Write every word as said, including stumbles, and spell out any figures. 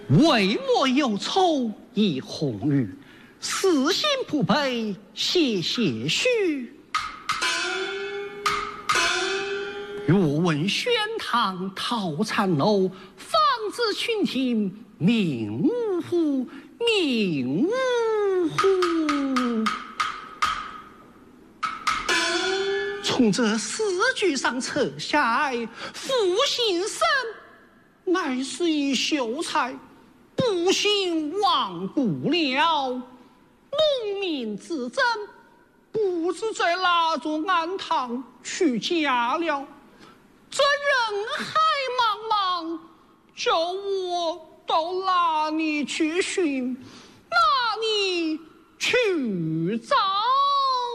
为莫有仇亦红雨，死心不悲谢谢须。若闻轩堂桃残楼，芳子群听命呜呼，命呜呼。从这诗句上测下来，负心生乃是一秀才，不幸亡故了。农民自珍，不知在哪座庵堂去家了。这人海茫茫，叫我到哪里去寻？哪里去找？